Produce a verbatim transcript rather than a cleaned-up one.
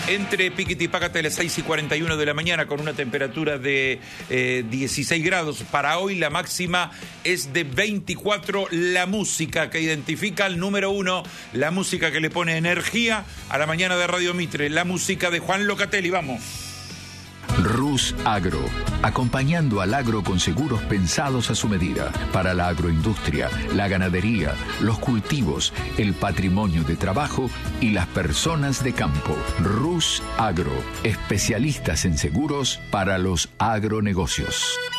Entre Piquiti y Pácate a las seis y cuarenta y uno de la mañana con una temperatura de eh, dieciséis grados. Para hoy la máxima es de veinticuatro. La música que identifica al número uno, la música que le pone energía a la mañana de Radio Mitre, la música de Juan Locatelli. Vamos. Rus Agro, acompañando al agro con seguros pensados a su medida, para la agroindustria, la ganadería, los cultivos, el patrimonio de trabajo y las personas de campo. Rus Agro, especialistas en seguros para los agronegocios.